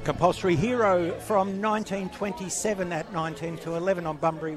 Compulsory Hero from 1927 at 19 to 11 on Bunbury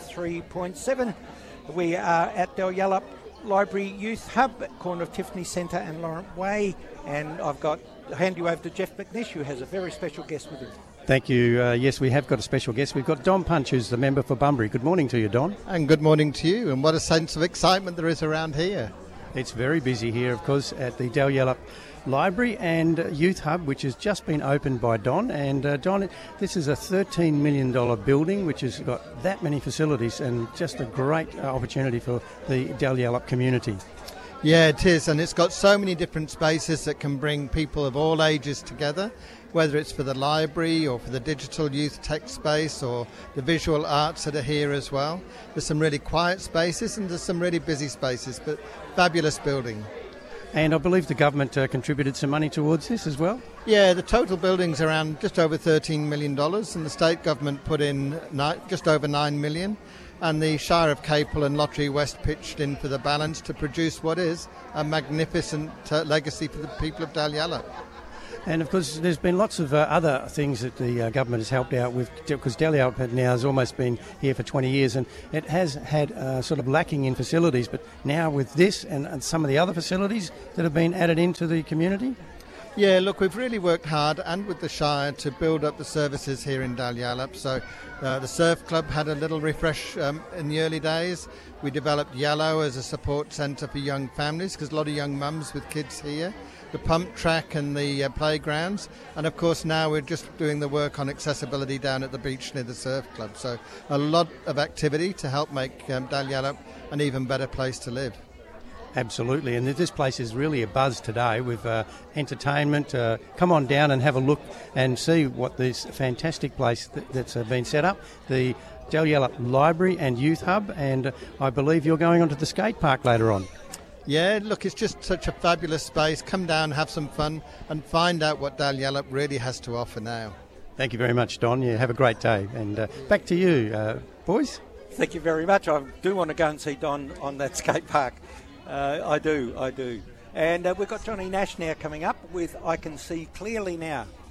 103.7. We are at Del Yallop Library Youth Hub, corner of Tiffany Centre and Laurent Way, and I've got hand you over to Jeff McNish, who has a very special guest with him. Thank you. Yes, we have got a special guest. We've got Don Punch, who's the member for Bunbury. Good morning to you, Don. And good morning to you, and what a sense of excitement there is around here. It's very busy here, of course, at the Del Yallop Library and Youth Hub, which has just been opened by Don. And Don, this is a $13 million building which has got that many facilities and just a great opportunity for the Del Yallop community. Yeah, it is, and it's got so many different spaces that can bring people of all ages together, whether it's for the library or for the digital youth tech space or the visual arts that are here as well. There's some really quiet spaces and there's some really busy spaces, but fabulous building. And I believe the government contributed some money towards this as well? Yeah, the total building's around just over $13 million, and the state government put in just over $9 million, and the Shire of Capel and Lottery West pitched in for the balance to produce what is a magnificent legacy for the people of Del Yallop. And of course, there's been lots of other things that the government has helped out with, because Del Yallop now has almost been here for 20 years, and it has had sort of lacking in facilities. But now with this and some of the other facilities that have been added into the community. Yeah, look, we've really worked hard and with the Shire to build up the services here in Del Yallop. So the Surf Club had a little refresh in the early days. We developed Yellow as a support centre for young families, because a lot of young mums with kids here. The pump track and the playgrounds, and of course now we're just doing the work on accessibility down at the beach near the Surf Club. So a lot of activity to help make Del Yallop an even better place to live. Absolutely, and this place is really a buzz today with entertainment. Come on down and have a look and see what this fantastic place that's been set up, the Del Yallop Library and Youth Hub, and I believe you're going onto the skate park later on. Yeah, look, it's just such a fabulous space. Come down, have some fun, and find out what Del Yallop really has to offer now. Thank you very much, Don. You have a great day. And back to you, boys. Thank you very much. I do want to go and see Don on that skate park. I do. And we've got Johnny Nash now coming up with I Can See Clearly Now.